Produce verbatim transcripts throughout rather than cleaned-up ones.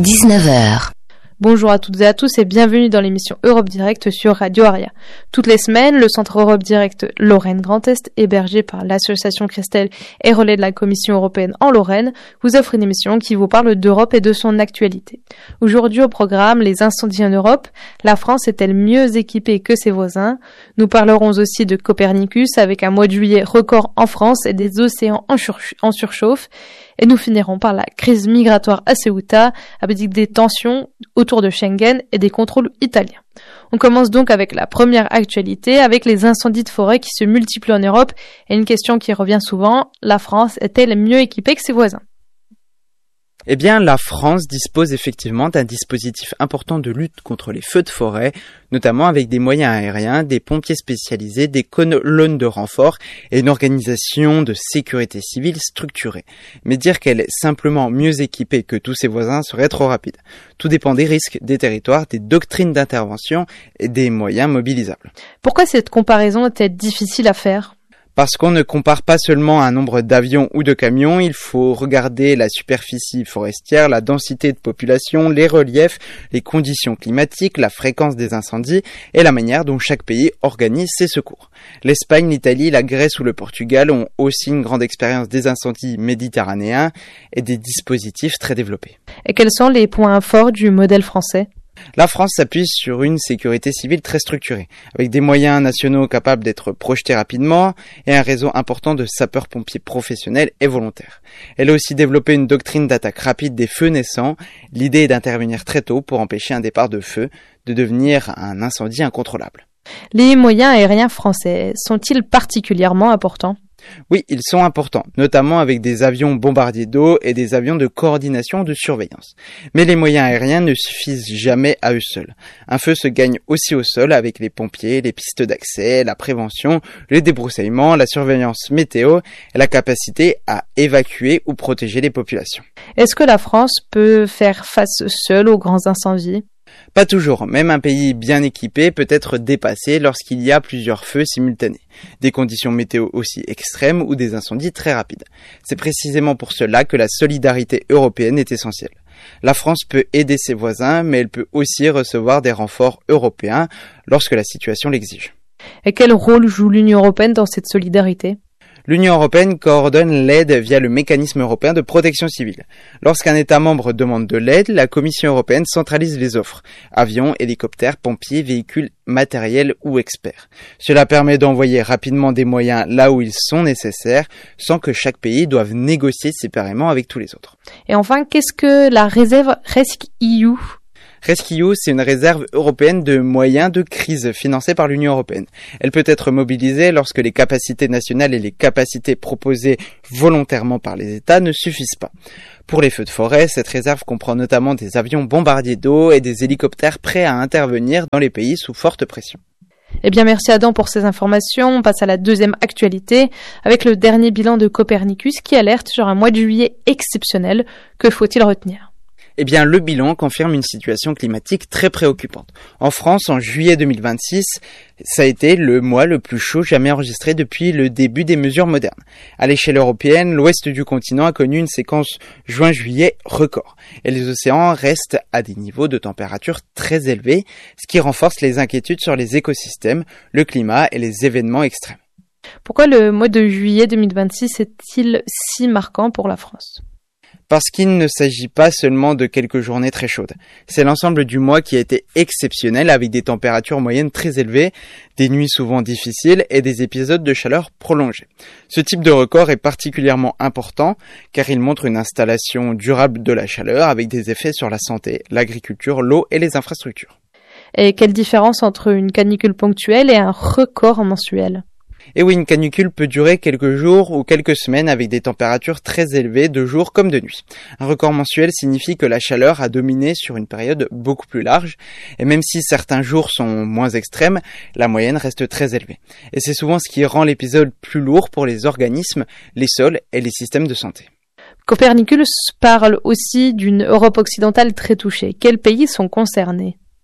dix-neuf heures. Bonjour à toutes et à tous et bienvenue dans l'émission Europe Direct sur Radio Aria. Toutes les semaines, le Centre Europe Direct Lorraine Grand Est, hébergé par l'association Christelle et relais de la Commission européenne en Lorraine, vous offre une émission qui vous parle d'Europe et de son actualité. Aujourd'hui au programme, les incendies en Europe, la France est-elle mieux équipée que ses voisins? Nous parlerons aussi de Copernicus avec un mois de juillet record en France et des océans en, sur- en surchauffe. Et nous finirons par la crise migratoire à Ceuta, avec des tensions autour de Schengen et des contrôles italiens. On commence donc avec la première actualité, avec les incendies de forêt qui se multiplient en Europe, et une question qui revient souvent, la France est-elle mieux équipée que ses voisins ? Eh bien, la France dispose effectivement d'un dispositif important de lutte contre les feux de forêt, notamment avec des moyens aériens, des pompiers spécialisés, des colonnes de renfort et une organisation de sécurité civile structurée. Mais dire qu'elle est simplement mieux équipée que tous ses voisins serait trop rapide. Tout dépend des risques, des territoires, des doctrines d'intervention et des moyens mobilisables. Pourquoi cette comparaison est-elle difficile à faire ? Parce qu'on ne compare pas seulement un nombre d'avions ou de camions, il faut regarder la superficie forestière, la densité de population, les reliefs, les conditions climatiques, la fréquence des incendies et la manière dont chaque pays organise ses secours. L'Espagne, l'Italie, la Grèce ou le Portugal ont aussi une grande expérience des incendies méditerranéens et des dispositifs très développés. Et quels sont les points forts du modèle français ? La France s'appuie sur une sécurité civile très structurée, avec des moyens nationaux capables d'être projetés rapidement et un réseau important de sapeurs-pompiers professionnels et volontaires. Elle a aussi développé une doctrine d'attaque rapide des feux naissants. L'idée est d'intervenir très tôt pour empêcher un départ de feu de devenir un incendie incontrôlable. Les moyens aériens français sont-ils particulièrement importants ? Oui, ils sont importants, notamment avec des avions bombardiers d'eau et des avions de coordination ou de surveillance. Mais les moyens aériens ne suffisent jamais à eux seuls. Un feu se gagne aussi au sol avec les pompiers, les pistes d'accès, la prévention, le débroussaillement, la surveillance météo et la capacité à évacuer ou protéger les populations. Est-ce que la France peut faire face seule aux grands incendies ? Pas toujours, même un pays bien équipé peut être dépassé lorsqu'il y a plusieurs feux simultanés, des conditions météo aussi extrêmes ou des incendies très rapides. C'est précisément pour cela que la solidarité européenne est essentielle. La France peut aider ses voisins, mais elle peut aussi recevoir des renforts européens lorsque la situation l'exige. Et quel rôle joue l'Union européenne dans cette solidarité ? L'Union européenne coordonne l'aide via le mécanisme européen de protection civile. Lorsqu'un État membre demande de l'aide, la Commission européenne centralise les offres. Avions, hélicoptères, pompiers, véhicules, matériels ou experts. Cela permet d'envoyer rapidement des moyens là où ils sont nécessaires, sans que chaque pays doive négocier séparément avec tous les autres. Et enfin, qu'est-ce que la réserve rescEU ? rescEU, c'est une réserve européenne de moyens de crise financée par l'Union européenne. Elle peut être mobilisée lorsque les capacités nationales et les capacités proposées volontairement par les États ne suffisent pas. Pour les feux de forêt, cette réserve comprend notamment des avions bombardiers d'eau et des hélicoptères prêts à intervenir dans les pays sous forte pression. Eh bien, merci Adam pour ces informations. On passe à la deuxième actualité avec le dernier bilan de Copernicus qui alerte sur un mois de juillet exceptionnel. Que faut-il retenir ? Eh bien, le bilan confirme une situation climatique très préoccupante. En France, en juillet deux mille vingt-six, ça a été le mois le plus chaud jamais enregistré depuis le début des mesures modernes. À l'échelle européenne, l'ouest du continent a connu une séquence juin-juillet record. Et les océans restent à des niveaux de température très élevés, ce qui renforce les inquiétudes sur les écosystèmes, le climat et les événements extrêmes. Pourquoi le mois de juillet deux mille vingt-six est-il si marquant pour la France ? Parce qu'il ne s'agit pas seulement de quelques journées très chaudes. C'est l'ensemble du mois qui a été exceptionnel avec des températures moyennes très élevées, des nuits souvent difficiles et des épisodes de chaleur prolongés. Ce type de record est particulièrement important car il montre une installation durable de la chaleur avec des effets sur la santé, l'agriculture, l'eau et les infrastructures. Et quelle différence entre une canicule ponctuelle et un record mensuel ? Et oui, une canicule peut durer quelques jours ou quelques semaines avec des températures très élevées de jour comme de nuit. Un record mensuel signifie que la chaleur a dominé sur une période beaucoup plus large, et même si certains jours sont moins extrêmes, la moyenne reste très élevée. Et c'est souvent ce qui rend l'épisode plus lourd pour les organismes, les sols et les systèmes de santé. Copernicus parle aussi d'une Europe occidentale très touchée. Quels pays sont concernés ?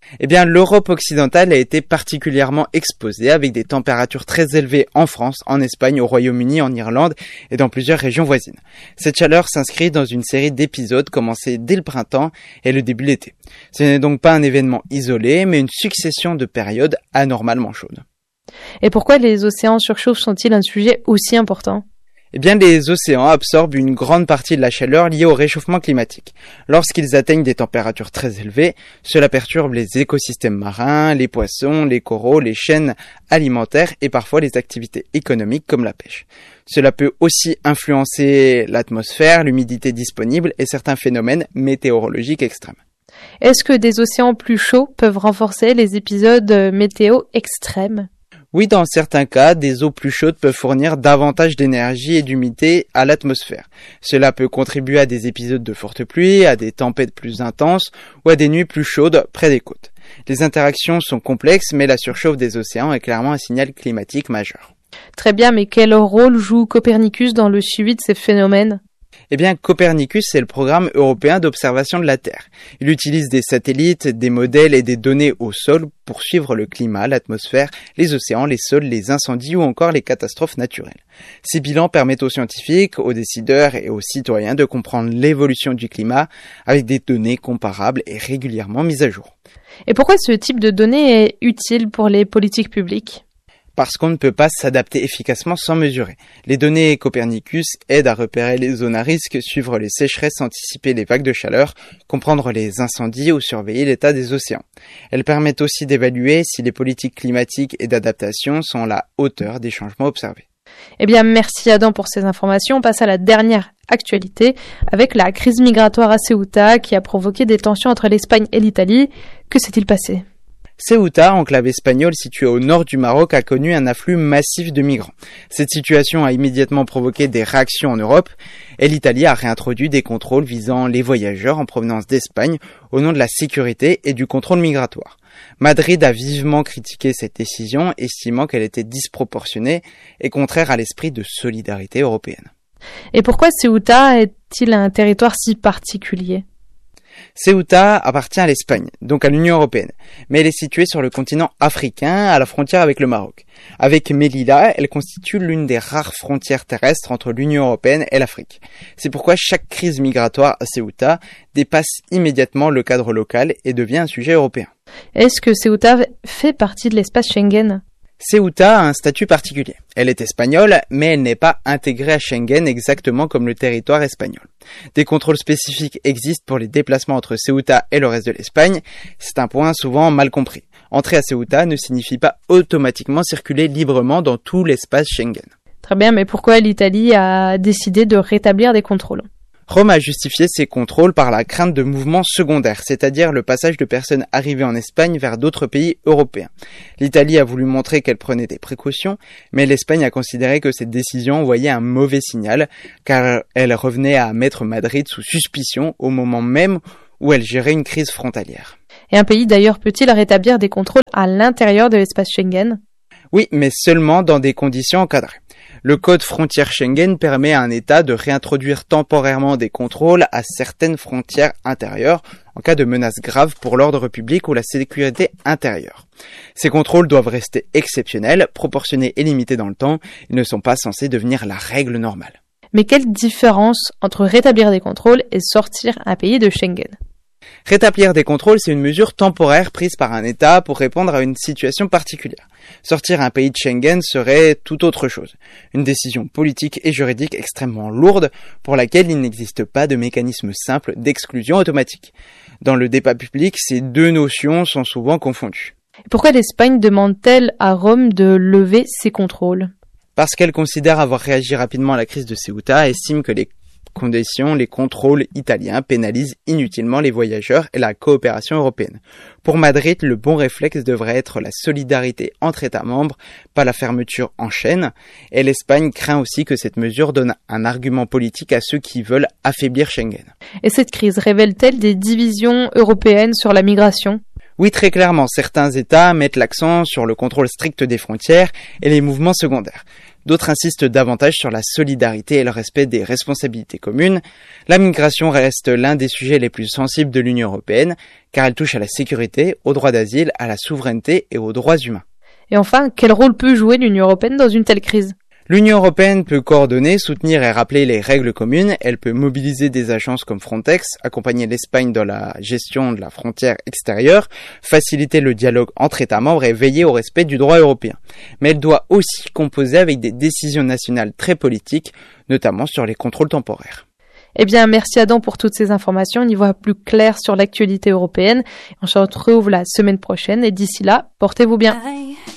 Eh bien, l'Europe occidentale a été particulièrement exposée avec des températures très élevées en France, en Espagne, au Royaume-Uni, en Irlande et dans plusieurs régions voisines. Cette chaleur s'inscrit dans une série d'épisodes commencés dès le printemps et le début de l'été. Ce n'est donc pas un événement isolé, mais une succession de périodes anormalement chaudes. Et pourquoi les océans surchauffent sont-ils un sujet aussi important ? Eh bien, les océans absorbent une grande partie de la chaleur liée au réchauffement climatique. Lorsqu'ils atteignent des températures très élevées, cela perturbe les écosystèmes marins, les poissons, les coraux, les chaînes alimentaires et parfois les activités économiques comme la pêche. Cela peut aussi influencer l'atmosphère, l'humidité disponible et certains phénomènes météorologiques extrêmes. Est-ce que des océans plus chauds peuvent renforcer les épisodes météo extrêmes ? Oui, dans certains cas, des eaux plus chaudes peuvent fournir davantage d'énergie et d'humidité à l'atmosphère. Cela peut contribuer à des épisodes de fortes pluies, à des tempêtes plus intenses ou à des nuits plus chaudes près des côtes. Les interactions sont complexes, mais la surchauffe des océans est clairement un signal climatique majeur. Très bien, mais quel rôle joue Copernicus dans le suivi de ces phénomènes ? Eh bien, Copernicus, c'est le programme européen d'observation de la Terre. Il utilise des satellites, des modèles et des données au sol pour suivre le climat, l'atmosphère, les océans, les sols, les incendies ou encore les catastrophes naturelles. Ces bilans permettent aux scientifiques, aux décideurs et aux citoyens de comprendre l'évolution du climat avec des données comparables et régulièrement mises à jour. Et pourquoi ce type de données est utile pour les politiques publiques ? Parce qu'on ne peut pas s'adapter efficacement sans mesurer. Les données Copernicus aident à repérer les zones à risque, suivre les sécheresses, anticiper les vagues de chaleur, comprendre les incendies ou surveiller l'état des océans. Elles permettent aussi d'évaluer si les politiques climatiques et d'adaptation sont à la hauteur des changements observés. Eh bien, merci Adam pour ces informations. On passe à la dernière actualité avec la crise migratoire à Ceuta qui a provoqué des tensions entre l'Espagne et l'Italie. Que s'est-il passé ? Ceuta, enclave espagnole située au nord du Maroc, a connu un afflux massif de migrants. Cette situation a immédiatement provoqué des réactions en Europe et l'Italie a réintroduit des contrôles visant les voyageurs en provenance d'Espagne au nom de la sécurité et du contrôle migratoire. Madrid a vivement critiqué cette décision, estimant qu'elle était disproportionnée et contraire à l'esprit de solidarité européenne. Et pourquoi Ceuta est-il un territoire si particulier ? Ceuta appartient à l'Espagne, donc à l'Union européenne, mais elle est située sur le continent africain, à la frontière avec le Maroc. Avec Melilla, elle constitue l'une des rares frontières terrestres entre l'Union européenne et l'Afrique. C'est pourquoi chaque crise migratoire à Ceuta dépasse immédiatement le cadre local et devient un sujet européen. Est-ce que Ceuta fait partie de l'espace Schengen ? Ceuta a un statut particulier. Elle est espagnole, mais elle n'est pas intégrée à Schengen exactement comme le territoire espagnol. Des contrôles spécifiques existent pour les déplacements entre Ceuta et le reste de l'Espagne. C'est un point souvent mal compris. Entrer à Ceuta ne signifie pas automatiquement circuler librement dans tout l'espace Schengen. Très bien, mais pourquoi l'Italie a décidé de rétablir des contrôles ? Rome a justifié ces contrôles par la crainte de mouvements secondaires, c'est-à-dire le passage de personnes arrivées en Espagne vers d'autres pays européens. L'Italie a voulu montrer qu'elle prenait des précautions, mais l'Espagne a considéré que cette décision envoyait un mauvais signal, car elle revenait à mettre Madrid sous suspicion au moment même où elle gérait une crise frontalière. Et un pays d'ailleurs peut-il rétablir des contrôles à l'intérieur de l'espace Schengen ? Oui, mais seulement dans des conditions encadrées. Le code frontière Schengen permet à un État de réintroduire temporairement des contrôles à certaines frontières intérieures en cas de menace grave pour l'ordre public ou la sécurité intérieure. Ces contrôles doivent rester exceptionnels, proportionnés et limités dans le temps. Ils ne sont pas censés devenir la règle normale. Mais quelle différence entre rétablir des contrôles et sortir un pays de Schengen ? Rétablir des contrôles, c'est une mesure temporaire prise par un État pour répondre à une situation particulière. Sortir un pays de Schengen serait tout autre chose. Une décision politique et juridique extrêmement lourde pour laquelle il n'existe pas de mécanisme simple d'exclusion automatique. Dans le débat public, ces deux notions sont souvent confondues. Pourquoi l'Espagne demande-t-elle à Rome de lever ces contrôles ? Parce qu'elle considère avoir réagi rapidement à la crise de Ceuta et estime que les conditions, les contrôles italiens pénalisent inutilement les voyageurs et la coopération européenne. Pour Madrid, le bon réflexe devrait être la solidarité entre États membres, pas la fermeture en chaîne, et l'Espagne craint aussi que cette mesure donne un argument politique à ceux qui veulent affaiblir Schengen. Et cette crise révèle-t-elle des divisions européennes sur la migration ? Oui, très clairement, certains États mettent l'accent sur le contrôle strict des frontières et les mouvements secondaires. D'autres insistent davantage sur la solidarité et le respect des responsabilités communes. La migration reste l'un des sujets les plus sensibles de l'Union européenne, car elle touche à la sécurité, au droit d'asile, à la souveraineté et aux droits humains. Et enfin, quel rôle peut jouer l'Union européenne dans une telle crise ? L'Union européenne peut coordonner, soutenir et rappeler les règles communes. Elle peut mobiliser des agences comme Frontex, accompagner l'Espagne dans la gestion de la frontière extérieure, faciliter le dialogue entre États membres et veiller au respect du droit européen. Mais elle doit aussi composer avec des décisions nationales très politiques, notamment sur les contrôles temporaires. Eh bien, merci Adam pour toutes ces informations. On y voit plus clair sur l'actualité européenne. On se retrouve la semaine prochaine et d'ici là, portez-vous bien.